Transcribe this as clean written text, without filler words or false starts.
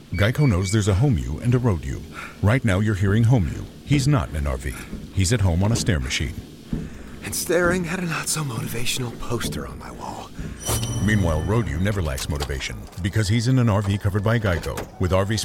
Geico knows there's a home you and a road you. Right now you're hearing home you. He's not in an RV. He's at home on a stair machine. And staring at a not-so-motivational poster on my wall. Meanwhile, road you never lacks motivation because he's in an RV covered by Geico with RV